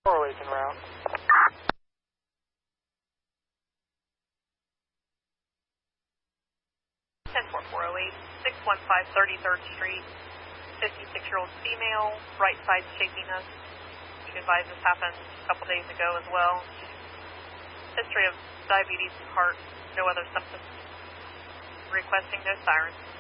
408 en route. 10-408, 615 33rd Street, 56-year-old female, right side shaking us. You can advise this happened a couple days ago as well. History of diabetes and heart, no other symptoms. Requesting no sirens.